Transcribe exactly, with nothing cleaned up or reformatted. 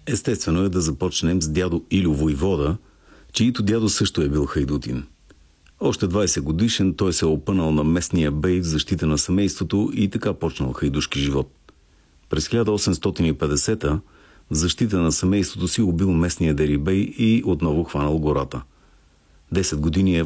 Естествено е да започнем с дядо Илю Войвода, чието дядо също е бил хайдутин. Още двайсет годишен той се е опънал на местния бей в защита на семейството и така почнал хайдушки живот. През хиляда осемстотин и петдесета в защита на семейството си убил местния дерибей и отново хванал гората. Десет години е